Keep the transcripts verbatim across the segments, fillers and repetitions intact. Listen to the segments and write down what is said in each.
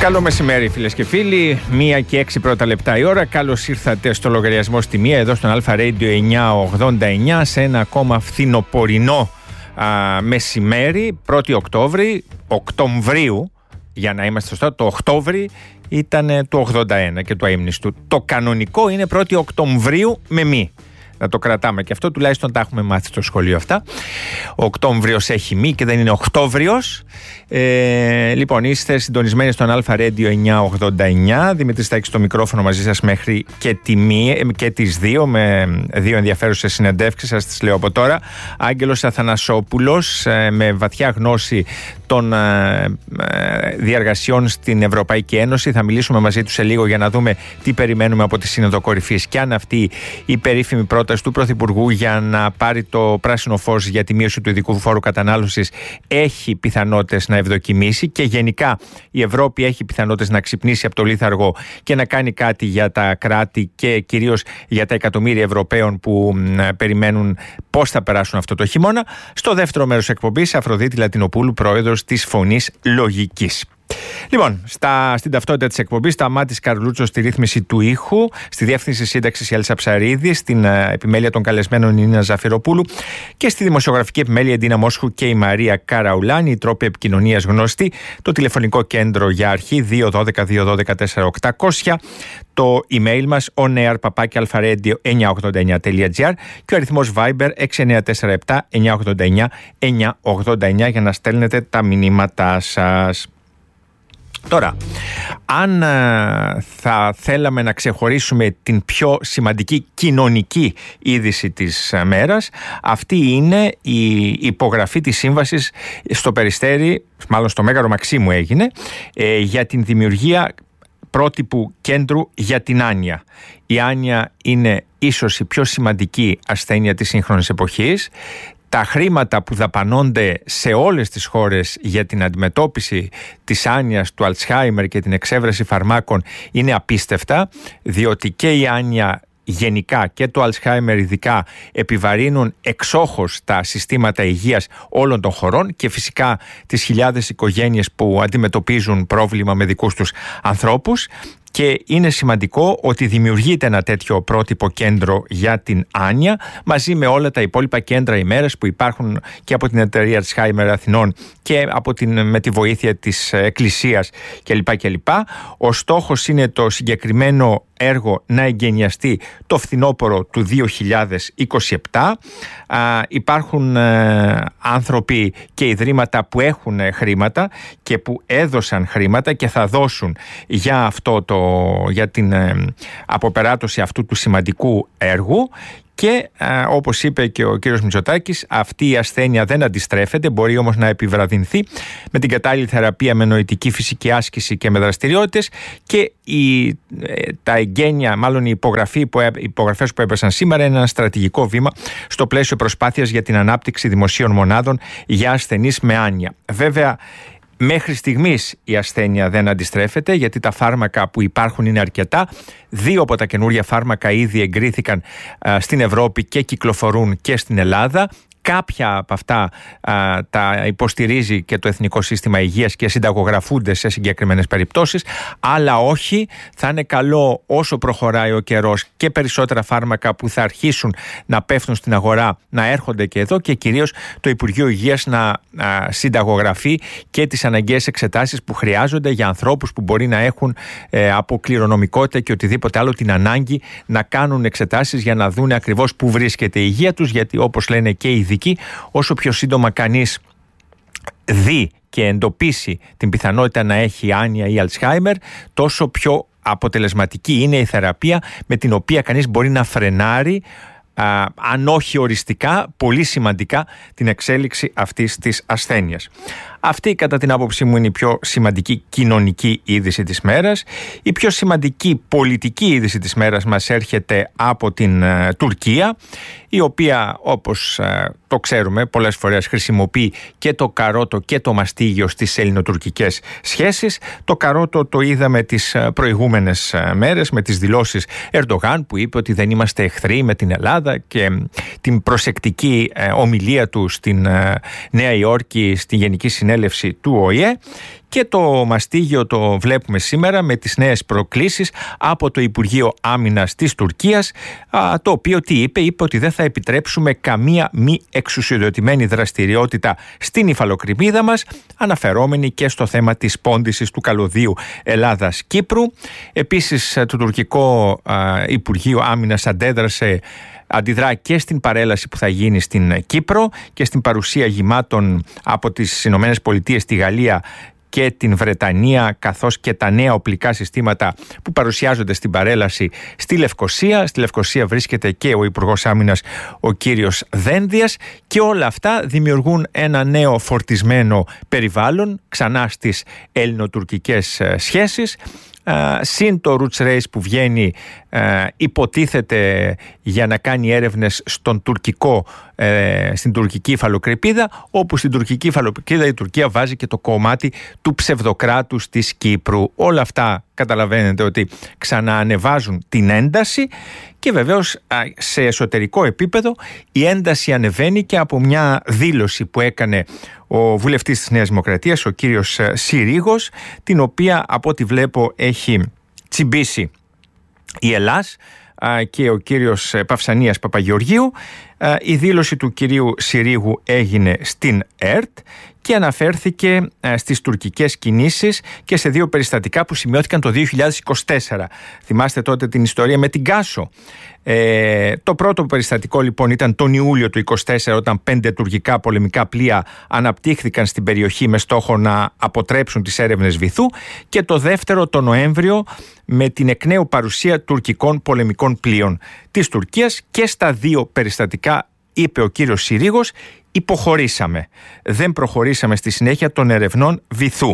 Καλό μεσημέρι, φίλες και φίλοι. Μία και έξι πρώτα λεπτά η ώρα. Καλώς ήρθατε στο λογαριασμό στη Μία, εδώ στον Αλφα Radio εννιακόσια ογδόντα εννιά, σε ένα ακόμα φθινοπορεινό α, μεσημέρι, πρώτη Οκτώβρη, Οκτωβρίου, για να είμαστε σωστά, το Οκτώβρη ήταν του ογδόντα ένα και του αείμνηστου. Το κανονικό είναι πρώτη Οκτωβρίου με μη. Να το κρατάμε και αυτό, τουλάχιστον τα έχουμε μάθει στο σχολείο αυτά. Ο Οκτώβριος έχει μη και δεν είναι Οκτώβριος. Ε, λοιπόν, είστε συντονισμένοι στον Αλφα Radio εννιακόσια ογδόντα εννιά. Δημήτρης Στάκης στο μικρόφωνο μαζί σας μέχρι και, τη μία, και τις δύο, με δύο ενδιαφέρουσες συνεντεύξεις, σας τις λέω από τώρα. Άγγελος Αθανασόπουλος, με βαθιά γνώση των διαργασιών στην Ευρωπαϊκή Ένωση. Θα μιλήσουμε μαζί του σε λίγο για να δούμε τι περιμένουμε από τη Σύνοδο Κορυφής και αν αυτή η περίφημη πρόταση του Πρωθυπουργού για να πάρει το πράσινο φως για τη μείωση του ειδικού φόρου κατανάλωσης έχει πιθανότητες να ευδοκιμήσει, και γενικά η Ευρώπη έχει πιθανότητες να ξυπνήσει από το λίθαργο και να κάνει κάτι για τα κράτη και κυρίως για τα εκατομμύρια Ευρωπαίων που περιμένουν πώς θα περάσουν αυτό το χειμώνα. Στο δεύτερο μέρος εκπομπής, Αφροδίτη Λατινοπούλου, πρόεδρος της Φωνής Λογικής. Λοιπόν, στα, στην ταυτότητα της εκπομπής, τα Μάτης Καρλούτσο στη ρύθμιση του ήχου, στη διεύθυνση σύνταξης η Έλσα Ψαρίδη, στην uh, επιμέλεια των καλεσμένων η Νίνα Ζαφυροπούλου και στη δημοσιογραφική επιμέλεια η Ντίνα Μόσχου και η Μαρία Καραουλάνη. Οι τρόποι επικοινωνίας γνωστοί: το τηλεφωνικό κέντρο για αρχή δύο ένα δύο δύο ένα δύο τέσσερα οκτακόσια, το email μας onair παπάκι αλφαρέντιο εννιακόσια ογδόντα εννιά τελεία τζι άρ και ο αριθμός Viber έξι εννιά τέσσερα επτά εννιακόσια ογδόντα εννιά εννιακόσια ογδόντα εννιά για να στέλνετε τα μηνύματά σας. Τώρα, αν α, θα θέλαμε να ξεχωρίσουμε την πιο σημαντική κοινωνική είδηση της α, μέρας, αυτή είναι η υπογραφή της σύμβασης στο Περιστέρι, μάλλον στο Μέγαρο Μαξίμου έγινε, ε, για την δημιουργία πρότυπου κέντρου για την άνοια. Η άνοια είναι ίσως η πιο σημαντική ασθένεια της σύγχρονης εποχής. Τα χρήματα που δαπανώνται σε όλες τις χώρες για την αντιμετώπιση της άνοιας, του Αλτσχάιμερ και την εξέβρεση φαρμάκων είναι απίστευτα, διότι και η άνοια γενικά και το Αλτσχάιμερ ειδικά επιβαρύνουν εξόχως τα συστήματα υγείας όλων των χωρών και φυσικά τις χιλιάδες οικογένειες που αντιμετωπίζουν πρόβλημα με δικούς τους ανθρώπους. Και είναι σημαντικό ότι δημιουργείται ένα τέτοιο πρότυπο κέντρο για την άνοια, μαζί με όλα τα υπόλοιπα κέντρα ημέρας που υπάρχουν και από την εταιρεία Alzheimer Αθηνών και από την, με τη βοήθεια της Εκκλησίας κλπ. κλπ. Ο στόχος είναι το συγκεκριμένο έργο να εγκαινιαστεί το φθινόπωρο του δύο χιλιάδες είκοσι επτά. Α, υπάρχουν ε, άνθρωποι και ιδρύματα που έχουν χρήματα και που έδωσαν χρήματα και θα δώσουν για, αυτό το, για την ε, αποπεράτωση αυτού του σημαντικού έργου. Και α, όπως είπε και ο κύριος Μητσοτάκης, αυτή η ασθένεια δεν αντιστρέφεται, μπορεί όμως να επιβραδυνθεί με την κατάλληλη θεραπεία, με νοητική φυσική άσκηση και με δραστηριότητες, και η, ε, τα εγγένεια, μάλλον οι υπογραφή που, υπογραφές που έπεσαν σήμερα είναι ένα στρατηγικό βήμα στο πλαίσιο προσπάθειας για την ανάπτυξη δημοσίων μονάδων για ασθενείς με άνοια. Βέβαια, μέχρι στιγμής η ασθένεια δεν αντιστρέφεται, γιατί τα φάρμακα που υπάρχουν είναι αρκετά. Δύο από τα καινούργια φάρμακα ήδη εγκρίθηκαν α, στην Ευρώπη και κυκλοφορούν και στην Ελλάδα. Κάποια από αυτά α, τα υποστηρίζει και το Εθνικό Σύστημα Υγείας και συνταγογραφούνται σε συγκεκριμένες περιπτώσεις, αλλά όχι. Θα είναι καλό όσο προχωράει ο καιρός και περισσότερα φάρμακα που θα αρχίσουν να πέφτουν στην αγορά να έρχονται και εδώ, και κυρίως το Υπουργείο Υγείας να α, συνταγογραφεί και τις αναγκαίες εξετάσεις που χρειάζονται για ανθρώπους που μπορεί να έχουν ε, από κληρονομικότητα και οτιδήποτε άλλο την ανάγκη να κάνουν εξετάσεις για να δουν ακριβώς πού βρίσκεται η υγεία τους, γιατί όπως λένε και οι ειδικοί, όσο πιο σύντομα κανείς δει και εντοπίσει την πιθανότητα να έχει άνοια ή Αλτσχάιμερ, τόσο πιο αποτελεσματική είναι η θεραπεία με την οποία κανείς μπορεί να φρενάρει, α, αν όχι οριστικά, πολύ σημαντικά την εξέλιξη αυτής της ασθένειας. Αυτή, κατά την άποψή μου, είναι η πιο σημαντική κοινωνική είδηση της μέρας. Η πιο σημαντική πολιτική είδηση της μέρας μας έρχεται από την uh, Τουρκία, η οποία, όπως uh, το ξέρουμε, πολλές φορές χρησιμοποιεί και το καρότο και το μαστίγιο στις ελληνοτουρκικές σχέσεις. Το καρότο το είδαμε τις uh, προηγούμενες uh, μέρες με τις δηλώσεις Ερντογάν, που είπε ότι δεν είμαστε εχθροί με την Ελλάδα, και uh, την προσεκτική uh, ομιλία του στην uh, Νέα Υόρκη, στη Γενική Συνέλευση του Ο Η Ε, Και το μαστίγιο το βλέπουμε σήμερα με τις νέες προκλήσεις από το Υπουργείο Άμυνας της Τουρκίας, το οποίο τι είπε, είπε ότι δεν θα επιτρέψουμε καμία μη εξουσιοδοτημένη δραστηριότητα στην υφαλοκρηπίδα μας, αναφερόμενοι και στο θέμα της πόντισης του καλωδίου Ελλάδας-Κύπρου. Επίσης το τουρκικό Υπουργείο Άμυνας αντέδρασε, αντιδρά και στην παρέλαση που θα γίνει στην Κύπρο και στην παρουσία γημάτων από τις Ηνωμένες Πολιτείες, τη Γαλλία και την Βρετανία, καθώς και τα νέα οπλικά συστήματα που παρουσιάζονται στην παρέλαση στη Λευκοσία. Στη Λευκοσία βρίσκεται και ο Υπουργός Άμυνας, ο κύριος Δένδιας, και όλα αυτά δημιουργούν ένα νέο φορτισμένο περιβάλλον ξανά στις ελληνοτουρκικές σχέσεις. Uh, συν το Roots Race που βγαίνει, uh, υποτίθεται για να κάνει έρευνες στον τουρκικό, uh, στην τουρκική υφαλοκρηπίδα, όπου στην τουρκική υφαλοκρηπίδα η Τουρκία βάζει και το κομμάτι του ψευδοκράτους της Κύπρου. Όλα αυτά καταλαβαίνετε ότι ξαναανεβάζουν την ένταση, και βεβαίως σε εσωτερικό επίπεδο η ένταση ανεβαίνει και από μια δήλωση που έκανε ο βουλευτής της Νέας Δημοκρατίας, ο κύριος Συρίγος, την οποία από ό,τι βλέπω έχει τσιμπήσει η Ελλάς και ο κύριος Παυσανίας Παπαγεωργίου. Η δήλωση του κυρίου Συρίγου έγινε στην ΕΡΤ και αναφέρθηκε στις τουρκικές κινήσεις και σε δύο περιστατικά που σημειώθηκαν το δύο χιλιάδες είκοσι τέσσερα. Θυμάστε τότε την ιστορία με την Κάσο. Ε, το πρώτο περιστατικό λοιπόν ήταν τον Ιούλιο του είκοσι τέσσερα, όταν πέντε τουρκικά πολεμικά πλοία αναπτύχθηκαν στην περιοχή με στόχο να αποτρέψουν τις έρευνες βυθού, και το δεύτερο τον Νοέμβριο με την εκ νέου παρουσία τουρκικών πολεμικών πλοίων της Τουρκίας. Και στα δύο περιστατικά, είπε ο κύριος Συρίγος, υποχωρήσαμε. Δεν προχωρήσαμε στη συνέχεια των ερευνών βυθού.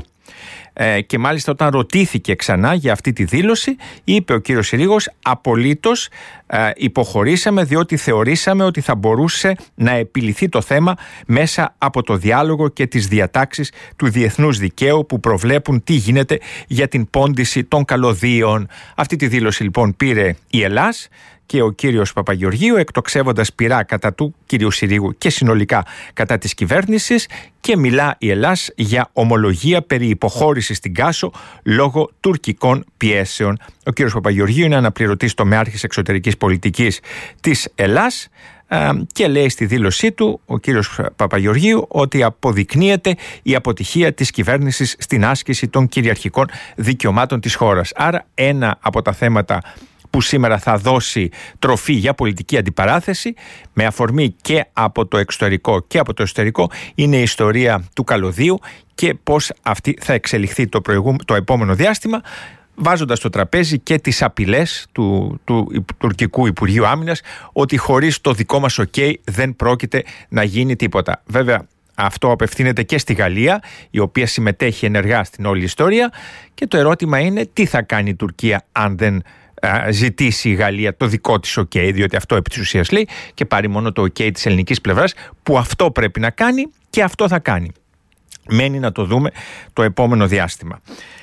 Ε, και μάλιστα όταν ρωτήθηκε ξανά για αυτή τη δήλωση, είπε ο κύριος Συρίγος, απολύτως ε, υποχωρήσαμε, διότι θεωρήσαμε ότι θα μπορούσε να επιληθεί το θέμα μέσα από το διάλογο και τις διατάξεις του διεθνούς δικαίου που προβλέπουν τι γίνεται για την πόντιση των καλωδίων. Αυτή τη δήλωση λοιπόν πήρε η Ελλάς και ο κύριος Παπαγεωργίου, εκτοξεύοντας πειρά κατά του κυρίου Συρίγου και συνολικά κατά της κυβέρνησης, και μιλά η Ελλάς για ομολογία περί υποχώρησης στην Κάσο λόγω τουρκικών πιέσεων. Ο κύριος Παπαγεωργίου είναι αναπληρωτής τομεάρχης εξωτερικής πολιτικής της Ελλάς και λέει στη δήλωσή του ο κύριος Παπαγεωργίου ότι αποδεικνύεται η αποτυχία της κυβέρνησης στην άσκηση των κυριαρχικών δικαιωμάτων της χώρας. Άρα ένα από τα θέματα που σήμερα θα δώσει τροφή για πολιτική αντιπαράθεση, με αφορμή και από το εξωτερικό και από το εσωτερικό, είναι η ιστορία του καλωδίου και πώς αυτή θα εξελιχθεί το, προηγούμενο, το επόμενο διάστημα, βάζοντας στο τραπέζι και τις απειλές του, του τουρκικού Υπουργείου Άμυνας ότι χωρίς το δικό μας OK δεν πρόκειται να γίνει τίποτα. Βέβαια, αυτό απευθύνεται και στη Γαλλία, η οποία συμμετέχει ενεργά στην όλη ιστορία, και το ερώτημα είναι τι θα κάνει η Τουρκία αν δεν ζητήσει η Γαλλία το δικό της OK, διότι αυτό επί της ουσίας λέει, και πάρει μόνο το OK της ελληνικής πλευράς, που αυτό πρέπει να κάνει και αυτό θα κάνει. Μένει να το δούμε το επόμενο διάστημα.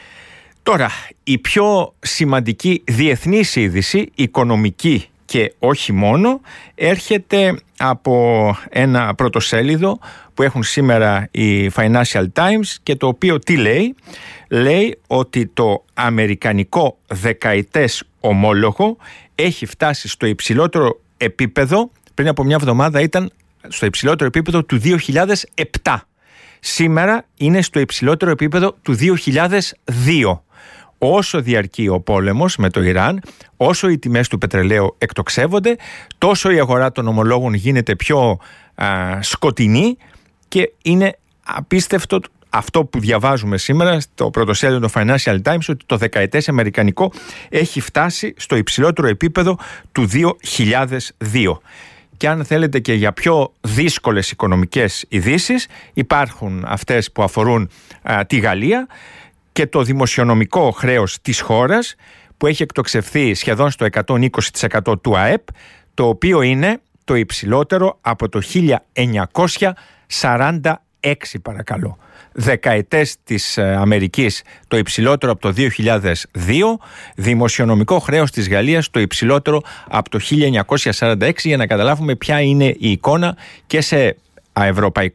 Τώρα, η πιο σημαντική διεθνής είδηση, οικονομική και όχι μόνο, έρχεται από ένα πρωτοσέλιδο που έχουν σήμερα οι Financial Times, και το οποίο τι λέει? Λέει ότι το αμερικανικό δεκαετές ομόλογο έχει φτάσει στο υψηλότερο επίπεδο, πριν από μια εβδομάδα ήταν στο υψηλότερο επίπεδο του δύο χιλιάδες επτά. Σήμερα είναι στο υψηλότερο επίπεδο του δύο χιλιάδες δύο. Όσο διαρκεί ο πόλεμος με το Ιράν, όσο οι τιμές του πετρελαίου εκτοξεύονται, τόσο η αγορά των ομολόγων γίνεται πιο α, σκοτεινή, και είναι απίστευτο αυτό που διαβάζουμε σήμερα στο πρωτοσέλιδο του Financial Times, ότι το δεκαετές αμερικανικό έχει φτάσει στο υψηλότερο επίπεδο του δύο χιλιάδες δύο. Και αν θέλετε και για πιο δύσκολες οικονομικές ειδήσεις, υπάρχουν αυτές που αφορούν α, τη Γαλλία και το δημοσιονομικό χρέος της χώρας, που έχει εκτοξευθεί σχεδόν στο εκατόν είκοσι τοις εκατό του ΑΕΠ, το οποίο είναι το υψηλότερο από το χίλια εννιακόσια σαράντα έξι, παρακαλώ. Δεκαετές της Αμερικής το υψηλότερο από το δύο χιλιάδες δύο, δημοσιονομικό χρέος της Γαλλίας το υψηλότερο από το χίλια εννιακόσια σαράντα έξι, για να καταλάβουμε ποια είναι η εικόνα και σε ευρωπαϊκό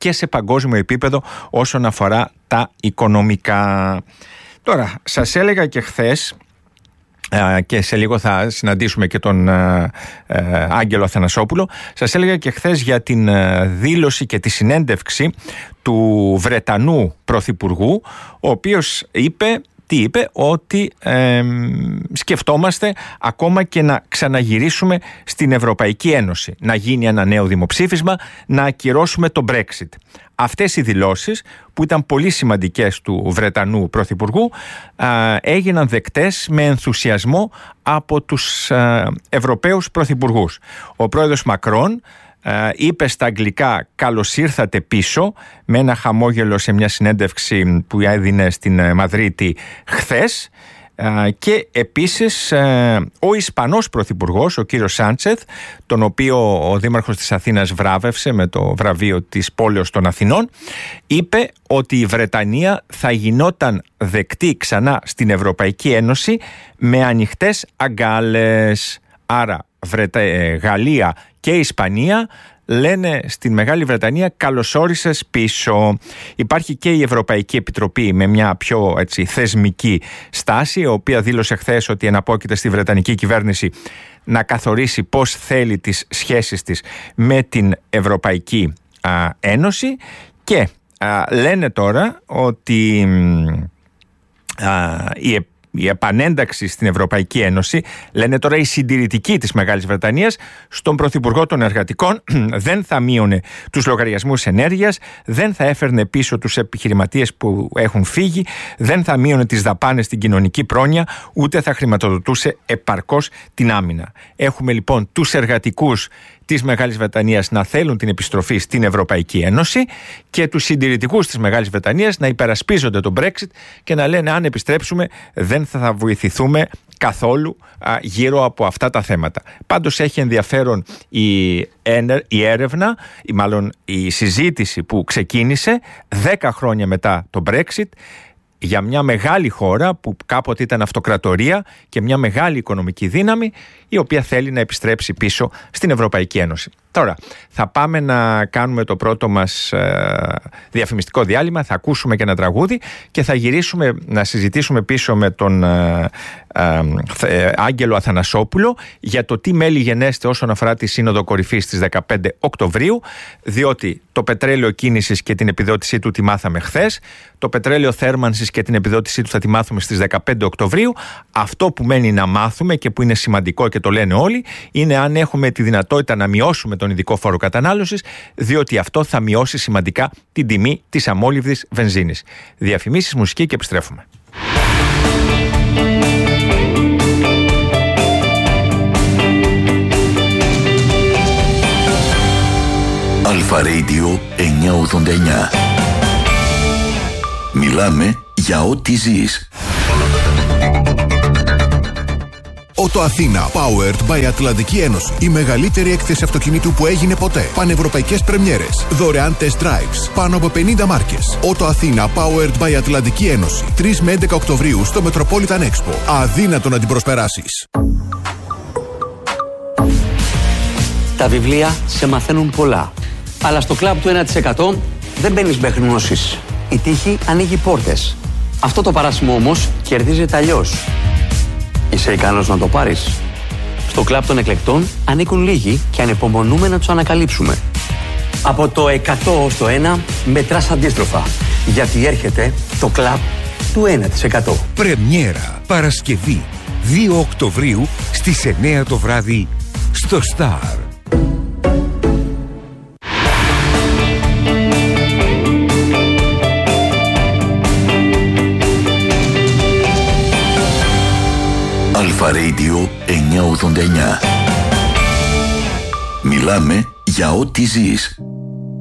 και σε παγκόσμιο επίπεδο όσον αφορά τα οικονομικά. Τώρα, σας έλεγα και χθες, και σε λίγο θα συναντήσουμε και τον Άγγελο Αθανασόπουλο, σας έλεγα και χθες για την δήλωση και τη συνέντευξη του Βρετανού Πρωθυπουργού, ο οποίος είπε, τι είπε, ότι ε, σκεφτόμαστε ακόμα και να ξαναγυρίσουμε στην Ευρωπαϊκή Ένωση, να γίνει ένα νέο δημοψήφισμα, να ακυρώσουμε το Brexit. Αυτές οι δηλώσεις, που ήταν πολύ σημαντικές του Βρετανού Πρωθυπουργού, α, έγιναν δεκτές με ενθουσιασμό από τους α, Ευρωπαίους Πρωθυπουργούς. Ο πρόεδρος Μακρόν α, είπε στα αγγλικά «καλώς ήρθατε πίσω», με ένα χαμόγελο σε μια συνέντευξη που έδινε στην Μαδρίτη χθες. Και επίσης ο Ισπανός Πρωθυπουργός, ο κύριος Σάντσεθ, τον οποίο ο Δήμαρχος της Αθήνας βράβευσε με το βραβείο της πόλεως των Αθηνών, είπε ότι η Βρετανία θα γινόταν δεκτή ξανά στην Ευρωπαϊκή Ένωση με ανοιχτές αγκάλες. Άρα Βρετα... Γαλλία και Ισπανία λένε στην Μεγάλη Βρετανία «καλώς όρισες πίσω». Υπάρχει και η Ευρωπαϊκή Επιτροπή με μια πιο έτσι, θεσμική στάση, η οποία δήλωσε χθες ότι εναπόκειται στη Βρετανική κυβέρνηση να καθορίσει πώς θέλει τις σχέσεις της με την Ευρωπαϊκή α, Ένωση, και α, λένε τώρα ότι α, η Η επανένταξη στην Ευρωπαϊκή Ένωση, λένε τώρα οι συντηρητικοί της Μεγάλης Βρετανίας, στον Πρωθυπουργό των Εργατικών δεν θα μείωνε τους λογαριασμούς ενέργειας, δεν θα έφερνε πίσω τους επιχειρηματίες που έχουν φύγει, δεν θα μείωνε τις δαπάνες στην κοινωνική πρόνοια, ούτε θα χρηματοδοτούσε επαρκώς την άμυνα. Έχουμε λοιπόν τους εργατικούς της Μεγάλης Βρετανίας να θέλουν την επιστροφή στην Ευρωπαϊκή Ένωση και τους συντηρητικούς της Μεγάλης Βρετανίας να υπερασπίζονται τον Brexit και να λένε αν επιστρέψουμε δεν θα βοηθηθούμε καθόλου α, γύρω από αυτά τα θέματα. Πάντως έχει ενδιαφέρον η, η έρευνα, ή μάλλον η συζήτηση που ξεκίνησε δέκα χρόνια μετά το Brexit, για μια μεγάλη χώρα που κάποτε ήταν αυτοκρατορία και μια μεγάλη οικονομική δύναμη, η οποία θέλει να επιστρέψει πίσω στην Ευρωπαϊκή Ένωση. Τώρα θα πάμε να κάνουμε το πρώτο μας ε, διαφημιστικό διάλειμμα, θα ακούσουμε και ένα τραγούδι και θα γυρίσουμε να συζητήσουμε πίσω με τον ε, ε, ε, Άγγελο Αθανασόπουλο για το τι μέλη γενέστε όσον αφορά τη Σύνοδο Κορυφής στις δεκαπέντε Οκτωβρίου, διότι το πετρέλαιο κίνησης και την επιδότησή του τη μάθαμε χθες, το πετρέλαιο θέρμανσης και την επιδότησή του θα τη μάθουμε στις δεκαπέντε Οκτωβρίου. Αυτό που μένει να μάθουμε και που είναι σημαντικό και το λένε όλοι, είναι αν έχουμε τη δυνατότητα να μειώσουμε τον ειδικό φόρο κατανάλωσης, διότι αυτό θα μειώσει σημαντικά την τιμή της αμόλυβδης βενζίνης. Διαφημίσεις, μουσική και επιστρέφουμε. Αλφα Radio εννιακόσια ογδόντα εννιά. Μιλάμε για ό,τι ζεις. Ότο Αθήνα, powered by Ατλαντική Ένωση. Η μεγαλύτερη έκθεση αυτοκινήτου που έγινε ποτέ. Πανευρωπαϊκές πρεμιέρες. Δωρεάν test drives. Πάνω από πενήντα μάρκες. Ότο Αθήνα, powered by Ατλαντική Ένωση. τρεις με έντεκα Οκτωβρίου στο Metropolitan Expo. Αδύνατο να την προσπεράσεις. Τα βιβλία σε μαθαίνουν πολλά. Αλλά στο κλαμπ του ένα τοις εκατό δεν μπαίνεις με γνώσεις. Η τύχη ανοίγει πόρτες. Αυτό το παράσημο όμως κερδίζεται αλλιώς. Είσαι ικανός να το πάρεις? Στο κλαμπ των εκλεκτών ανήκουν λίγοι και ανυπομονούμε να τους ανακαλύψουμε. Από το εκατό ως το ένα μετράς αντίστροφα. Γιατί έρχεται το κλαμπ του ένα τοις εκατό. Πρεμιέρα Παρασκευή δύο Οκτωβρίου στις εννιά το βράδυ στο Star. Αλφα Radio εννιακόσια ογδόντα εννιά. Μιλάμε για ό,τι ζεις.